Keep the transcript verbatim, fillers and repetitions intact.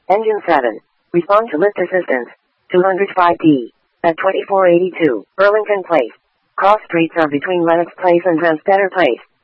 Engine seven. Respond to lift assistance. two hundred five D. At twenty-four eighty-two, Burlington Place. Cross streets are between Lennox Place and Transtetter Place.